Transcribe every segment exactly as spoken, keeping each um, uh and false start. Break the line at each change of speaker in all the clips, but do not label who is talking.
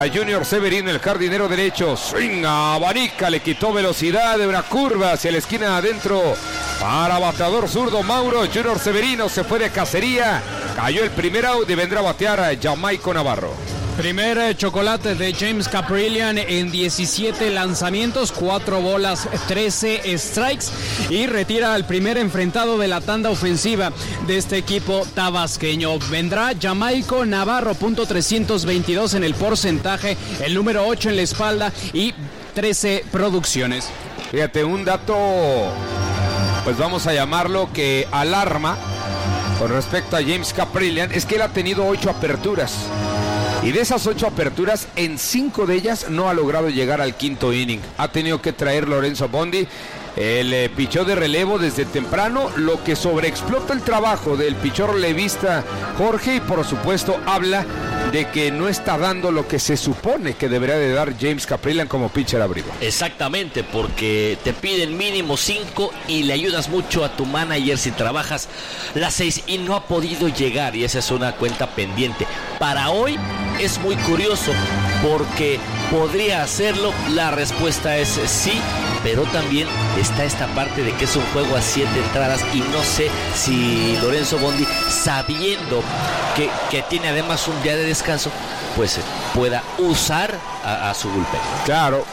Junior Severino, el jardinero derecho, swing, abanica, le quitó velocidad de una curva hacia la esquina adentro para bateador zurdo Mauro. Junior Severino se fue de cacería, cayó el primer out y vendrá a batear a Jamaico Navarro.
Primer eh, chocolate de James Kaprielian en diecisiete lanzamientos, cuatro bolas, trece strikes y retira al primer enfrentado de la tanda ofensiva de este equipo tabasqueño. Vendrá Jamaico Navarro, punto trescientos veintidós en el porcentaje, el número ocho en la espalda y trece producciones.
Fíjate, un dato, pues vamos a llamarlo que alarma con respecto a James Kaprielian, es que él ha tenido ocho aperturas. Y de esas ocho aperturas, en cinco de ellas no ha logrado llegar al quinto inning. Ha tenido que traer Lorenzo Bondi. El eh, pichó de relevo desde temprano, lo que sobreexplota el trabajo del pichor relevista Jorge, y por supuesto habla de que no está dando lo que se supone que debería de dar James Kaprielian como pitcher abridor.
Exactamente, porque te piden mínimo cinco y le ayudas mucho a tu manager si trabajas las seis y no ha podido llegar, y esa es una cuenta pendiente. Para hoy es muy curioso porque podría hacerlo, la respuesta es sí, pero también está esta parte de que es un juego a siete entradas y no sé si Lorenzo Bondi, sabiendo que, que tiene además un día de descanso, pues pueda usar a, a su bullpen.
Claro,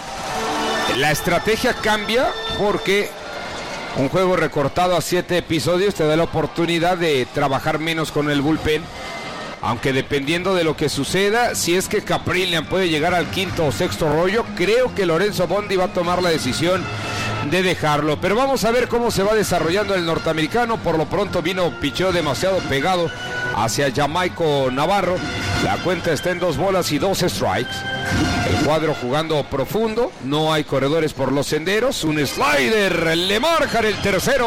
la estrategia cambia porque un juego recortado a siete episodios te da la oportunidad de trabajar menos con el bullpen. Aunque dependiendo de lo que suceda, si es que Kaprielian puede llegar al quinto o sexto rollo, creo que Lorenzo Bondi va a tomar la decisión de dejarlo. Pero vamos a ver cómo se va desarrollando el norteamericano. Por lo pronto vino, pichó demasiado pegado hacia Jamaico Navarro. La cuenta está en dos bolas y dos strikes. El cuadro jugando profundo, no hay corredores por los senderos. Un slider, le marcan el tercero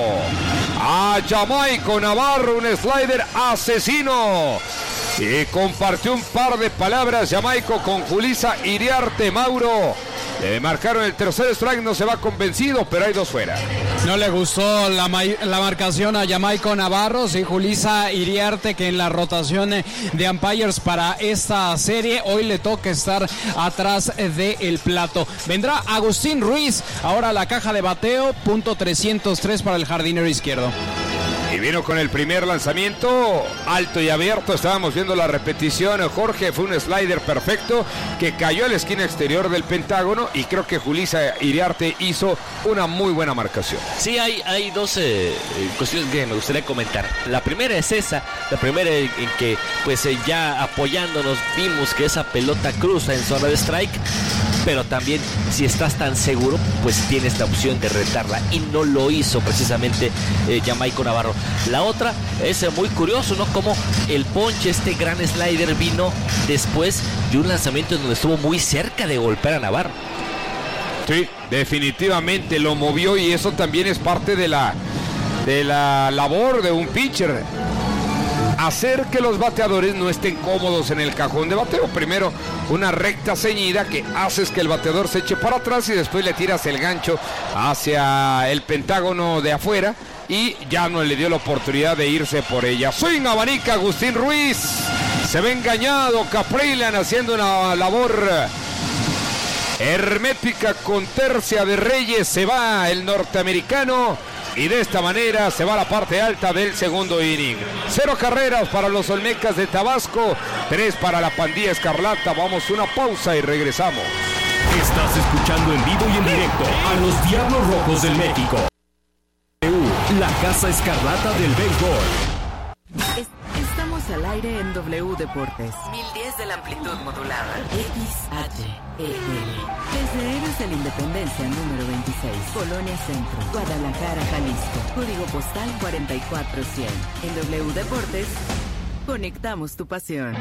a Jamaico Navarro, un slider asesino. Y compartió un par de palabras Jamaico con Julissa Iriarte. Mauro, le marcaron el tercer strike, no se va convencido, pero hay dos fuera.
No le gustó la, la marcación a Jamaico Navarro, sí, Julissa Iriarte, que en la rotación de umpires para esta serie hoy le toca estar atrás del plato. Vendrá Agustín Ruiz, ahora la caja de bateo, punto trescientos tres para el jardinero izquierdo.
Y vino con el primer lanzamiento, alto y abierto, estábamos viendo la repetición, Jorge, fue un slider perfecto que cayó a la esquina exterior del pentágono, y creo que Julissa Iriarte hizo una muy buena marcación.
Sí, hay, hay dos eh, cuestiones que me gustaría comentar. La primera es esa, la primera en que pues eh, ya apoyándonos vimos que esa pelota cruza en zona de strike, pero también si estás tan seguro, pues tienes la opción de retarla, y no lo hizo precisamente eh, Jamaico Navarro. La otra es eh, muy curioso, ¿no? Como el ponche, este gran slider, vino después de un lanzamiento en donde estuvo muy cerca de golpear a Navarro.
Sí, definitivamente lo movió, y eso también es parte de la, de la labor de un pitcher. Hacer que los bateadores no estén cómodos en el cajón de bateo. Primero, una recta ceñida que haces que el bateador se eche para atrás, y después le tiras el gancho hacia el pentágono de afuera, y ya no le dio la oportunidad de irse por ella. Swing, abanica Agustín Ruiz. Se ve engañado Kaprielian haciendo una labor hermética con tercia de Reyes. Se va el norteamericano, y de esta manera se va a la parte alta del segundo inning. Cero carreras para los Olmecas de Tabasco, tres para la Pandilla Escarlata. Vamos a una pausa y regresamos.
Estás escuchando en vivo y en directo a los Diablos Rojos del México. La Casa Escarlata del Béisbol.
Es, estamos al aire en W Deportes. mil diez de la amplitud modulada. X H E L. Desde Héroes de la Independencia número veintiséis, Colonia Centro, Guadalajara, Jalisco. Código postal cuarenta y cuatro cien. En W Deportes, conectamos tu pasión.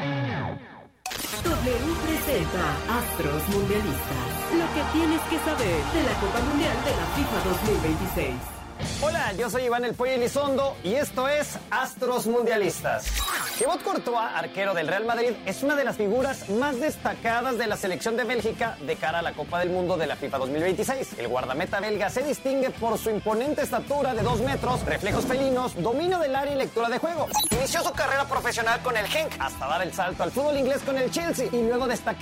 W presenta Astros Mundialistas. Lo que tienes que saber de la Copa Mundial de la FIFA dos mil veintiséis.
Hola, yo soy Iván El Pollo Elizondo y esto es Astros Mundialistas. Thibaut Courtois, arquero del Real Madrid, es una de las figuras más destacadas de la selección de Bélgica de cara a la Copa del Mundo de la FIFA dos mil veintiséis. El guardameta belga se distingue por su imponente estatura de dos metros, reflejos felinos, dominio del área y lectura de juego. Inició su carrera profesional con el Genk hasta dar el salto al fútbol inglés con el Chelsea y luego destacar